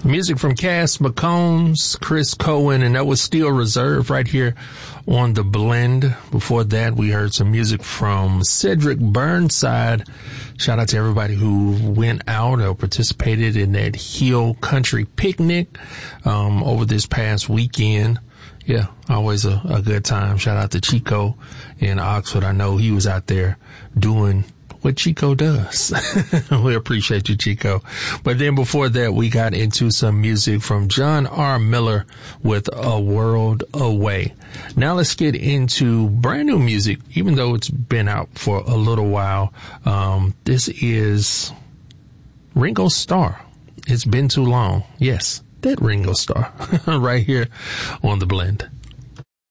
Music from Cass McCombs, Chris Cohen, and that was Steel Reserve right here on The Blend. Before that, we heard some music from Cedric Burnside. Shout out to everybody who went out or participated in that Hill Country Picnic over this past weekend. Yeah, always a good time. Shout out to Chico in Oxford. I know he was out there doing what Chico does. We appreciate you, Chico. But then before that, we got into some music from John R. Miller with A World Away. Now let's get into brand new music, even though it's been out for a little while. This is Ringo Starr. It's been too long. Yes, that Ringo Starr right here on The Blend.